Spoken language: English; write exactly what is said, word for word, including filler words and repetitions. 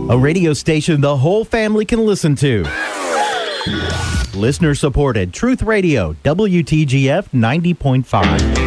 A radio station the whole family can listen to. Listener supported Truth Radio, W T G F ninety point five.